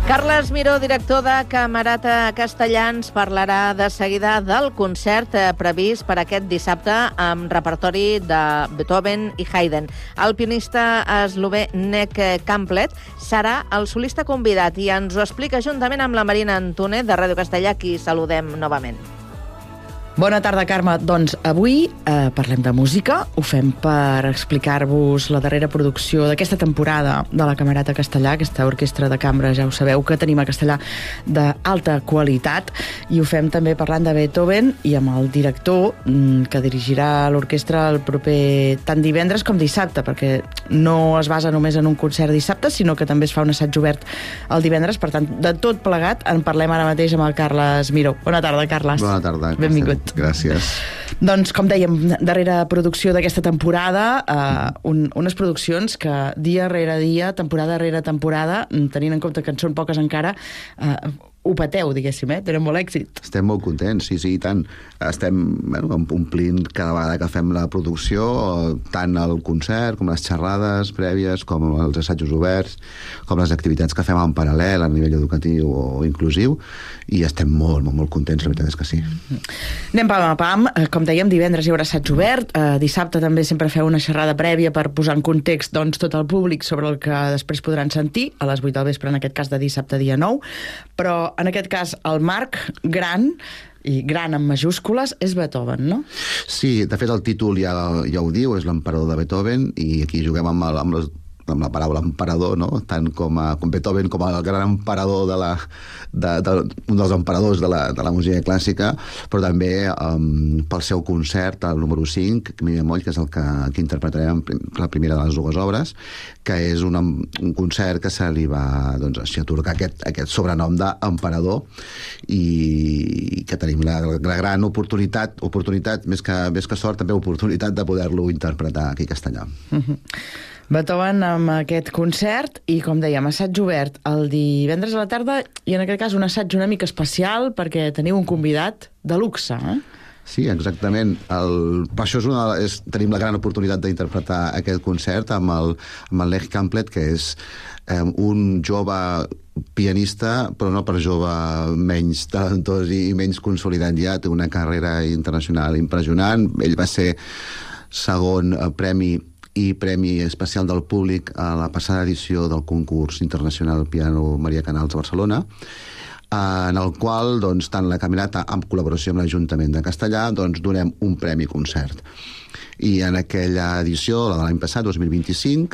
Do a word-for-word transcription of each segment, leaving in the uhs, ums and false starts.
Carles Miró, director de Camerata Castellà, ens parlarà de seguida del concert previst per aquest dissabte amb repertori de Beethoven i Haydn. El pianista eslové Nec Camplet serà el solista convidat i ens ho explica juntament amb la Marina Antúnez de Ràdio Castellà, qui saludem novament. Bona tarda, Carme. Doncs avui eh, parlem de música. Ho fem per explicar-vos la darrera producció d'aquesta temporada de la Camerata Castellà, aquesta orquestra de cambra, ja ho sabeu, que tenim a Castellà d'alta qualitat, i ho fem també parlant de Beethoven i amb el director que dirigirà l'orquestra el proper tant divendres com dissabte, perquè no es basa només en un concert dissabte, sinó que també es fa un assaig obert el divendres. Per tant, de tot plegat en parlem ara mateix amb el Carles Miró. Bona tarda, Carles. Bona tarda. Benvingut. Gràcies. Doncs, com dèiem, darrera producció d'aquesta temporada, eh, un, unes produccions que dia rere dia, temporada rere temporada, tenint en compte que en són poques encara, eh, ho pateu, diguéssim, eh? Tenen molt èxit. Estem molt contents, sí, sí, i tant. Estem bueno, omplint cada vegada que fem la producció, tant el concert com les xerrades prèvies, com els assajos oberts, com les activitats que fem en paral·lel a nivell educatiu o inclusiu, i estem molt, molt, molt contents, la veritat és que sí. Anem pam a pam. Com dèiem, divendres hi haurà assaig obert, eh, dissabte també sempre feu una xerrada prèvia per posar en context doncs, tot el públic sobre el que després podran sentir, a les vuit del vespre, en aquest cas de dissabte dia nou, però en aquest cas el marc gran, i gran en majúscules, és Beethoven, no? Sí, de fet el títol ja, ja ho diu, és l'emperador de Beethoven, i aquí juguem amb, el, amb, les, amb la paraula emperador, no? Tant com, a, com Beethoven com el gran emperador de la, de, de, un dels emperadors de la, de la música clàssica, però també um, pel seu concert, el número cinc, Mi bemoll, que és el que, que interpretarem la primera de les dues obres, que és un, un concert que se li va doncs, així, atorgar aquest, aquest sobrenom d'emperador, i que tenim la, la gran oportunitat, oportunitat més, que, més que sort, també oportunitat de poder-lo interpretar aquí a Castellà. Mm-hmm. Beethoven amb aquest concert i, com dèiem, assaig obert el divendres a la tarda, i en aquest cas un assaig una mica especial perquè teniu un convidat de luxe, eh? Sí, exactament. El, per això és una, és, tenim la gran oportunitat d'interpretar aquest concert amb el, amb el Nec Camplet, que és eh, un jove pianista, però no per jove menys talentós i menys consolidat ja. Té una carrera internacional impressionant. Ell va ser segon premi i Premi Especial del Públic a la passada edició del concurs internacional Piano Maria Canals a Barcelona, en el qual doncs, tant la Camerata, en col·laboració amb l'Ajuntament de Castellà, doncs, donem un premi concert. I en aquella edició, la de l'any passat, dos mil vint-i-cinc,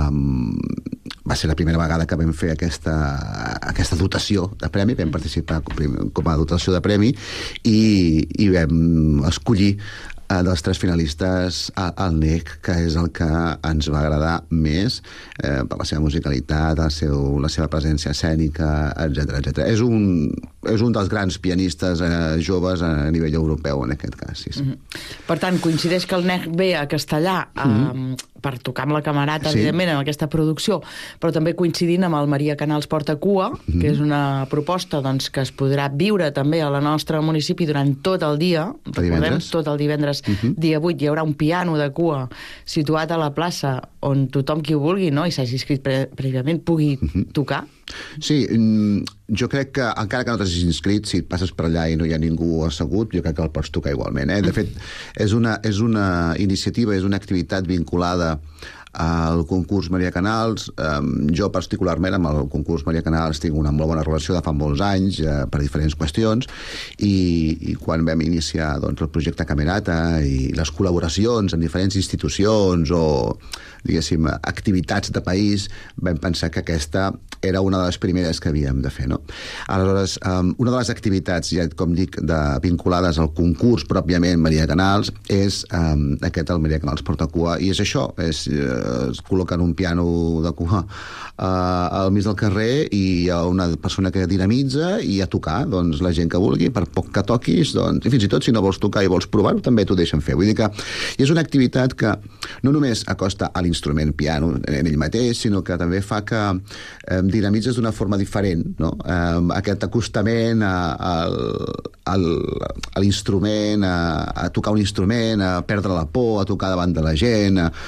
eh, va ser la primera vegada que vam fer aquesta, aquesta dotació de premi, vam participar com a dotació de premi, i, i vam escollir eh, dels tres finalistes el Nec, que és el que ens va agradar més eh, per la seva musicalitat, el seu, la seva presència escènica, etcètera etcètera. És un, és un dels grans pianistes eh, joves a nivell europeu, en aquest cas. Sí, sí. Mm-hmm. Per tant, coincideix que el Nec ve a Castellà eh, mm-hmm. per tocar amb la Camerata, sí, evidentment, amb aquesta producció, però també coincidint amb el Maria Canals Porta Cua, mm-hmm. que és una proposta doncs, que es podrà viure també a la nostra municipi durant tot el dia. Recordem, tot el divendres, mm-hmm. dia vuit, hi haurà un piano de cua situat a la plaça on tothom qui ho vulgui, no?, i s'hagi inscrit pre prèviament, pugui mm-hmm. tocar. Sí, jo crec que encara que no t'hagis inscrit, si et passes per allà i no hi ha ningú assegut, jo crec que el pots tocar igualment, eh? De fet, és una, és una iniciativa, és una activitat vinculada al concurs Maria Canals. Um, jo particularment amb el concurs Maria Canals tinc una molt bona relació de fa molts anys uh, per diferents qüestions, i, i quan vam iniciar doncs, el projecte Camerata i les col·laboracions amb diferents institucions o, diguéssim, activitats de país, vam pensar que aquesta era una de les primeres que havíem de fer, no? Aleshores, um, una de les activitats, ja com dic, de, vinculades al concurs pròpiament Maria Canals és um, aquest, el Maria Canals Porta Cua, i és això, és uh, es col·loquen un piano de cua uh, al mig del carrer i hi ha una persona que dinamitza i a tocar, doncs la gent que vulgui, per poc que toquis, doncs, i fins i tot si no vols tocar i vols provar-ho, també t'ho deixen fer. Vull dir que és una activitat que no només acosta a l'instrument piano en ell mateix, sinó que també fa que eh, dinamitzes d'una forma diferent, no? Eh, aquest acostament a, a, a l'instrument, a, a tocar un instrument, a perdre la por, a tocar davant de la gent, a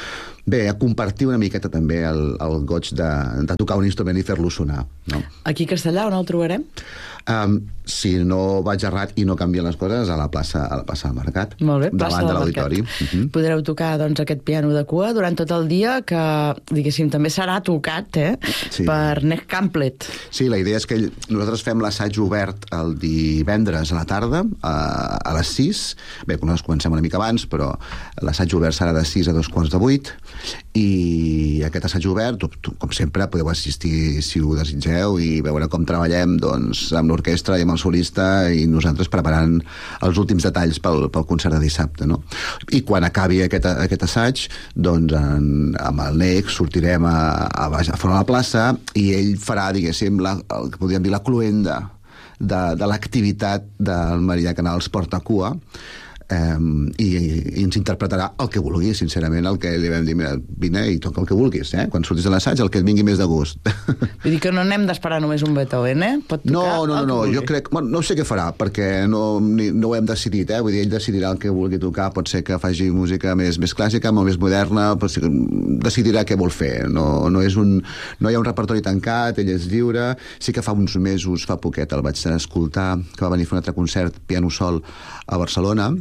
Bé, a compartir una miqueta també el, el goig de, de tocar un instrument i fer-lo sonar. No? Aquí a Castellà, on el trobarem? Um, si no vaig errat i no canvien les coses, a la plaça, a la plaça del Mercat. Molt bé, plaça davant del de l'auditori. Mercat. Uh-huh. Podreu tocar doncs, aquest piano de cua durant tot el dia, que, diguéssim, també serà tocat eh? Sí. per Nick Camplet. Sí, la idea és que ell, nosaltres fem l'assaig obert el divendres a la tarda, a, a les sis. Bé, nosaltres comencem una mica abans, però l'assaig obert serà de sis a dos quarts de vuit, i aquest assaig obert, com sempre, podeu assistir si ho desitgeu i veure com treballem doncs, amb l'orquestra i amb el solista i nosaltres preparant els últims detalls pel, pel concert de dissabte, no? I quan acabi aquest, aquest assaig, doncs en, amb el Nec sortirem a, a, a fora de la plaça i ell farà, diguéssim, la, el que podríem dir la cluenda de, de l'activitat del Marià Canals Portacua, Um, i, i ens interpretarà el que vulgui, sincerament, el que li vam dir, mira, vine i toca el que vulguis, eh? Quan surtis de l'assaig, el que et vingui més de gust. Vull dir que no n'hem d'esperar només un Beethoven, eh? Pot tocar no, no, no, no, no jo crec, bueno, no sé què farà, perquè no, ni, no ho hem decidit, eh? Vull dir, ell decidirà el que vulgui tocar, pot ser que faci música més, més clàssica, molt més moderna, pot ser, decidirà què vol fer, no, no, és un, no hi ha un repertori tancat, ell és lliure. Sí que fa uns mesos, fa poquet, el vaig escoltar, que va venir a fer un altre concert, piano sol, a Barcelona,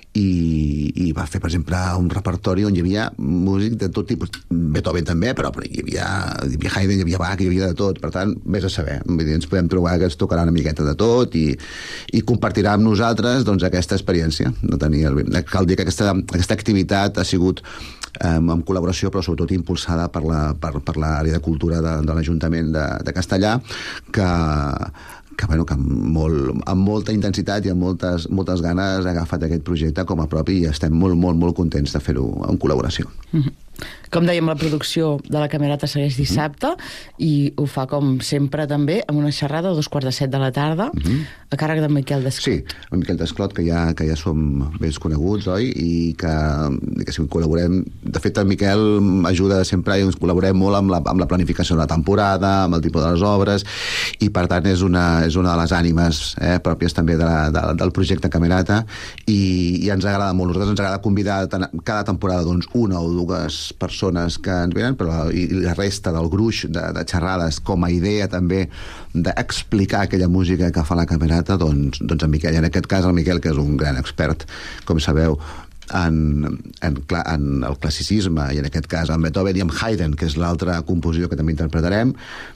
i, i va fer, per exemple, un repertori on hi havia músic de tot tipus, Beethoven també, però, però hi, havia, hi havia Haydn, hi havia Bach, hi havia de tot, per tant, vés a saber, vull dir, ens podem trobar que es tocarà una miqueta de tot i, i compartirà amb nosaltres doncs, aquesta experiència. No tenia el... Cal dir que aquesta, aquesta activitat ha sigut um, en col·laboració, però sobretot impulsada per la, per, per l'àrea de cultura de, de l'Ajuntament de, de Castellà, que que, bueno, que amb, molt, amb molta intensitat i amb moltes, moltes ganes ha agafat aquest projecte com a propi i estem molt, molt, molt contents de fer-ho en col·laboració. Mm-hmm. Com dèiem, la producció de la Camerata segueix dissabte mm-hmm. i ho fa, com sempre, també amb una xerrada a dos quarts de set de la tarda mm-hmm. a càrrec d'en Miquel Desclot. Sí, en Miquel Desclot, que ja, que ja som més coneguts, oi? I que, que si col·laborem... De fet, en Miquel ajuda sempre i ens col·laborem molt amb la, amb la planificació de la temporada, amb el tipus de les obres, i per tant és una, és una de les ànimes eh, pròpies també de la, de, del projecte Camerata, i, i ens agrada molt. Nosaltres ens agrada convidar cada temporada doncs, una o dues persones que ens venen, però i la resta del gruix de, de xerrades com a idea també d'explicar aquella música que fa la Camerata, doncs, doncs en Miquel, i en aquest cas el Miquel, que és un gran expert, com sabeu, en, en, en el classicisme, i en aquest cas en Beethoven i en Haydn, que és l'altra composició que també interpretarem,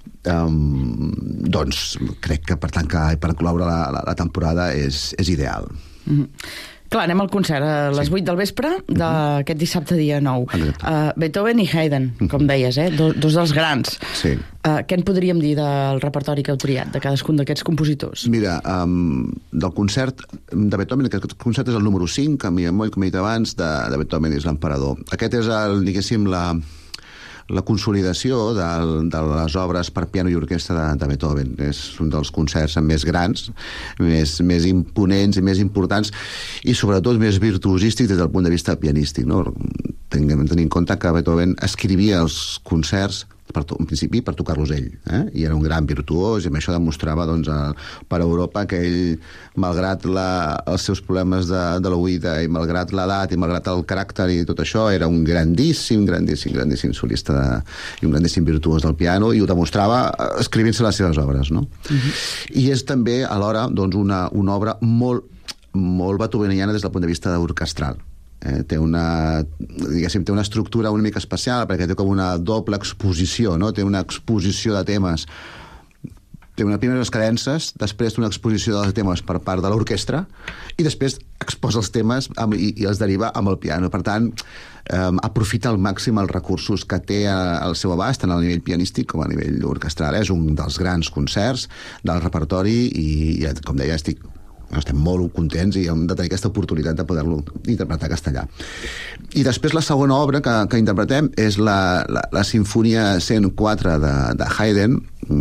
um, doncs crec que per tancar i per cloure la, la, la temporada és, és ideal. Mm-hmm. Clar, anem al concert a les vuit del vespre d'aquest dissabte dia nou. Uh, Beethoven i Haydn, com deies, eh? dos, dos dels grans. Sí. Uh, què en podríem dir del repertori que heu triat, de cadascun d'aquests compositors? Mira, um, del concert de Beethoven, aquest concert és el número cinc, a mi moll, com he dit abans, de, de Beethoven és l'emperador. Aquest és, el, diguéssim, la... la consolidació de, de les obres per piano i orquestra de, de Beethoven. És un dels concerts més grans, més, més imponents i més importants, i sobretot més virtuosístics des del punt de vista pianístic. No? Tinguem tenir en compte que Beethoven escrivia els concerts per to, en principi per tocar-los ell, eh? I era un gran virtuós, i amb això demostrava doncs, a, per Europa que ell, malgrat la, els seus problemes de, de l'oïda i malgrat l'edat i malgrat el caràcter i tot això, era un grandíssim, grandíssim, grandíssim solista de, i un grandíssim virtuós del piano, i ho demostrava escrivint-se les seves obres, no? Uh-huh. I és també alhora doncs, una, una obra molt, molt beethoveniana des del punt de vista orquestral. Eh, té una, diguéssim, té una estructura una mica especial perquè té com una doble exposició, no? Té una exposició de temes, té unes primeres cadences, després una exposició dels temes per part de l'orquestra i després exposa els temes amb, i, i els deriva amb el piano. Per tant, eh, aprofita al màxim els recursos que té al seu abast tant a nivell pianístic com a nivell orquestral. És un dels grans concerts del repertori i, i com deia, estic estem molt contents i hem de tenir aquesta oportunitat de poder-lo interpretar a castellà. I després la segona obra que, que interpretem és la, la, la Sinfonia cent quatre de, de Haydn,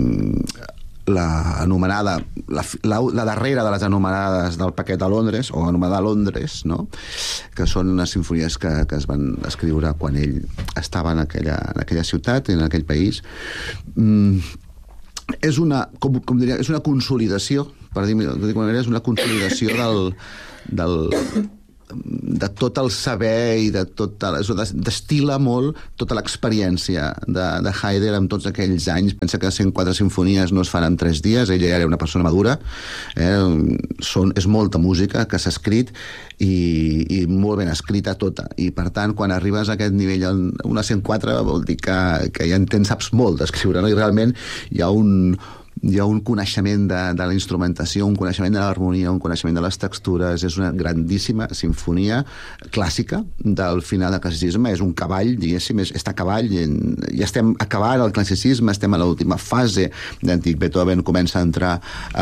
la anomenada, la, la, la darrera de les anomenades del paquet de Londres, o anomenada Londres, no? Que són unes sinfonies que, que es van escriure quan ell estava en aquella, en aquella ciutat, en aquell país. Mm, és una, com, com diria, és una consolidació, per dir-ho d'alguna manera, és una consolidació del, del, de tot el saber i de tot... Destila molt tota l'experiència de, de Haydn amb tots aquells anys. Pensa que cent quatre simfonies no es fan en tres dies, ella era una persona madura, eh? Són, és molta música que s'ha escrit i, i molt ben escrita tota. I, per tant, quan arribes a aquest nivell, una cent quatre, vol dir que, que ja en tens, saps molt d'escriure, no? I realment hi ha un... hi ha un coneixement de, de la instrumentació, un coneixement de l'harmonia, un coneixement de les textures. És una grandíssima sinfonia clàssica del final del classicisme. És un cavall, diguéssim, és, està a cavall. Ja estem acabant el classicisme, estem a l'última fase d'antic Beethoven, comença a entrar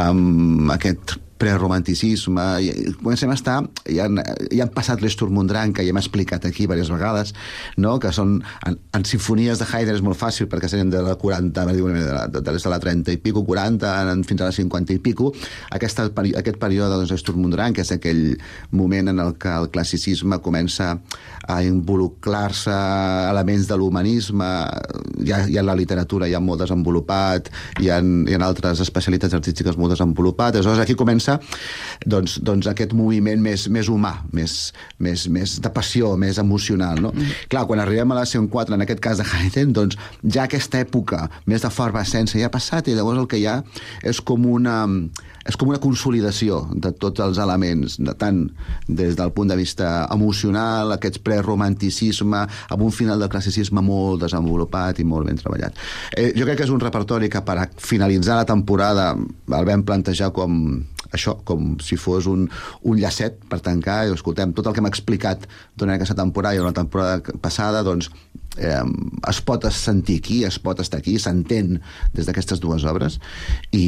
amb aquest preromanticisme, comencem a estar, ja han, ja han passat l'Sturm und Drang, que ja hem explicat aquí diverses vegades, no? Que són, en, en sinfonies de Haydn és molt fàcil, perquè serem de la quaranta, de la, de la trenta i pico, quaranta, fins a la cinquanta i pico. Aquesta, aquest període, doncs, Sturm und Drang, que és aquell moment en el que el classicisme comença a involucrar-se elements de l'humanisme, ja, ja en la literatura ja molt desenvolupat, hi ha, hi ha altres especialitats artístiques molt desenvolupades. Aleshores, aquí comença doncs, doncs aquest moviment més, més humà, més, més, més de passió, més emocional, no? Mm. Clar, quan arribem a la cent quatre, en aquest cas de Haydn, doncs ja aquesta època més de efervescència ja ha passat, i llavors el que hi ha és com una, és com una consolidació de tots els elements, de tant des del punt de vista emocional, aquest preromanticisme, amb un final del classicisme molt desenvolupat i molt ben treballat. Eh, jo crec que és un repertori que per finalitzar la temporada el vam plantejar com això, com si fos un, un llacet per tancar, i escoltem, tot el que hem explicat durant aquesta temporada i la temporada passada, doncs eh, es pot sentir aquí, es pot estar aquí, s'entén des d'aquestes dues obres, i,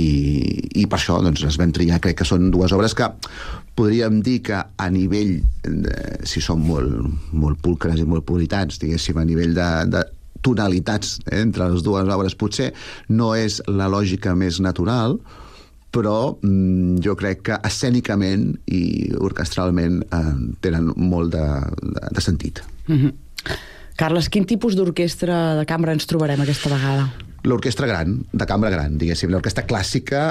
i per això doncs, es van triar. Crec que són dues obres que podríem dir que a nivell, eh, si són molt, molt pulcres i molt puritans, diguéssim, a nivell de, de tonalitats, eh, entre les dues obres, potser no és la lògica més natural, però mm, jo crec que escènicament i orquestralment eh, tenen molt de, de, de sentit. Mm-hmm. Carles, quin tipus d'orquestra de cambra ens trobarem aquesta vegada? L'orquestra gran, de cambra gran, diguéssim, l'orquestra clàssica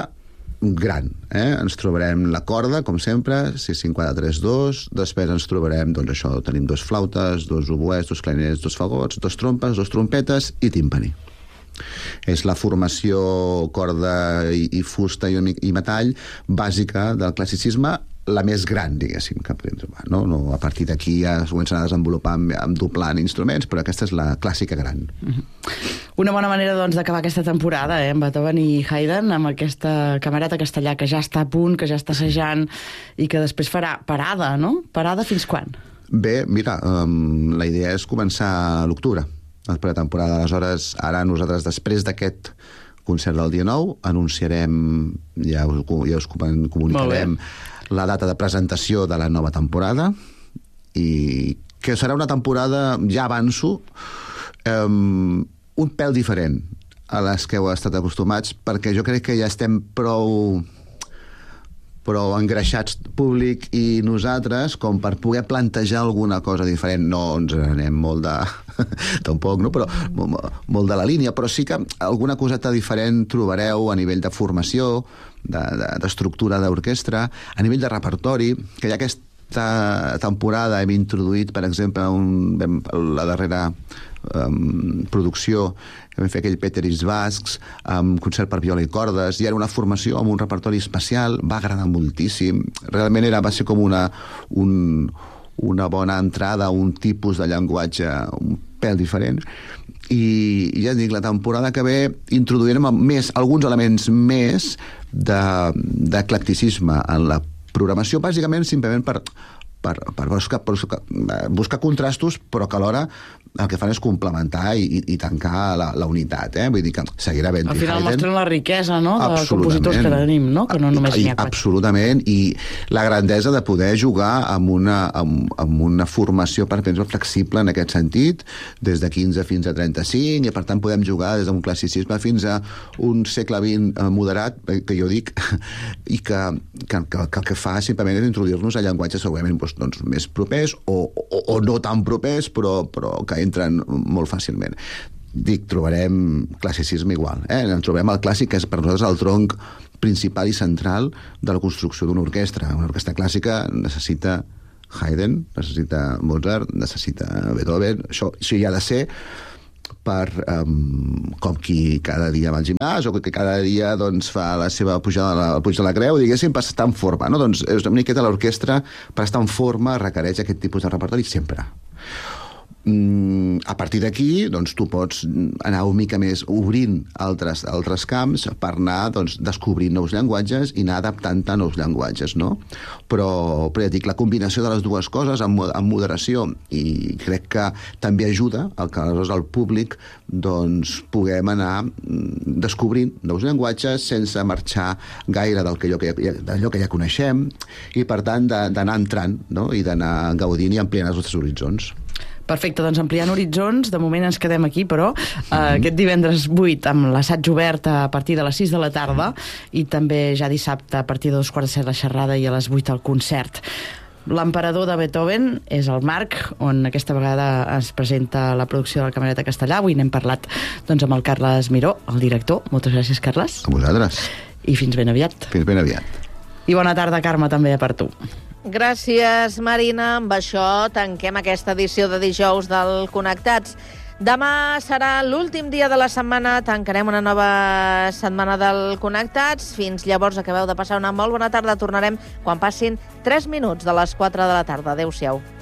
gran. Eh? Ens trobarem la corda, com sempre, sis cinc quatre tres dos, després ens trobarem, doncs això, tenim dos flautes, dos oboès, dos clarinets, dos fagots, dos trompes, dos trompetes i timpani. És la formació corda i, i fusta i, i metall bàsica del classicisme, la més gran, diguéssim, que podem trobar. No? No, a partir d'aquí ja es comencen a desenvolupar amb, amb doblant instruments, però aquesta és la clàssica gran. Una bona manera, doncs, d'acabar aquesta temporada, eh, amb Beethoven i Haydn, amb aquesta camerata castellà que ja està a punt, que ja està assajant, i que després farà parada, no? Parada fins quan? Bé, mira, um, la idea és començar a l'octubre, la pretemporada. Aleshores, ara nosaltres, després d'aquest concert del dia nou, anunciarem, ja us, ja us comunicarem la data de presentació de la nova temporada, i que serà una temporada, ja avanço, um, un pèl diferent a les que heu estat acostumats, perquè jo crec que ja estem prou prou engreixats, públic i nosaltres, com per poder plantejar alguna cosa diferent. No ens anem molt de... tampoc, no? Però molt de la línia, però sí que alguna coseta diferent trobareu a nivell de formació, d'estructura de, d'orquestra, a nivell de repertori, que ja aquesta temporada hem introduït, per exemple, un, la darrera um, producció que vam fer aquell Peteris Bascs, amb concert per viola i cordes, i era una formació amb un repertori especial, va agradar moltíssim. Realment era, va ser com una, un, una bona entrada a un tipus de llenguatge un pèl diferent. I ja dic, la temporada que ve introduirem més, alguns elements més d'eclecticisme en la programació, bàsicament simplement per, per, per, buscar, per buscar contrastos, però que alhora el que fan és complementar i, i tancar la, la unitat, eh? Vull dir que seguirà havent al final mostren la riquesa, no?, de compositors que tenim, no?, que no només n'hi ha quatre. Absolutament, i la grandesa de poder jugar amb una, amb, amb una formació, per exemple, flexible en aquest sentit, des de quinze fins a trenta-cinc, i per tant podem jugar des d'un classicisme fins a un segle vint moderat, que jo dic, i que, que, que, que el que fa simplement és introduir-nos a llenguatges segurament doncs, doncs, més propers o, o, o no tan propers, però, però que entren molt fàcilment. Dic, trobarem classicisme igual. Eh? En trobem el clàssic, que és per nosaltres el tronc principal i central de la construcció d'una orquestra. Una orquestra clàssica necessita Haydn, necessita Mozart, necessita Beethoven. Això, això hi ha de ser per um, com qui cada dia va al gimnàs o que cada dia doncs, fa la seva pujada al Puig de la Creu, diguéssim, per estar en forma. No? Doncs és una miqueta l'orquestra, per estar en forma, requereix aquest tipus de repertori sempre. Mm, a partir d'aquí, doncs, tu pots anar una mica més obrint altres, altres camps per anar doncs, descobrint nous llenguatges i anar adaptant-te a nous llenguatges, no? Però, però ja dic, la combinació de les dues coses amb, amb moderació, i crec que també ajuda a que aleshores el públic doncs, puguem anar descobrint nous llenguatges sense marxar gaire del que, que, ja, d'allò que ja coneixem, i per tant d'anar entrant, no? I d'anar gaudint i ampliant els nostres horitzons. Perfecte, doncs ampliant horitzons, de moment ens quedem aquí, però mm-hmm. eh, aquest divendres vuit amb l'assaig obert a partir de les sis de la tarda i també ja dissabte a partir de dos quarts de set la xerrada i a les vuit el concert. L'Emperador de Beethoven és el marc on aquesta vegada es presenta la producció de la Camerata Castellà. Avui n'hem parlat doncs, amb el Carles Miró, el director. Moltes gràcies, Carles. A vosaltres. I fins ben aviat. Fins ben aviat. I bona tarda, Carme, també per tu. Gràcies, Marina. Amb això tanquem aquesta edició de dijous del Connectats. Demà serà l'últim dia de la setmana. Tancarem una nova setmana del Connectats. Fins llavors acabeu de passar una molt bona tarda. Tornarem quan passin tres minuts de les quatre de la tarda. Adéu-siau.